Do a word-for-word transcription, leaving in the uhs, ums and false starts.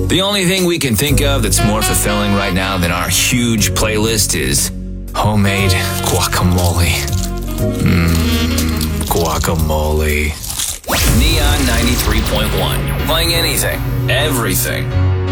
The only thing we can think of that's more fulfilling right now than our huge playlist is homemade guacamole. Mmm, guacamole. Neon ninety-three point one. Playing anything, everything.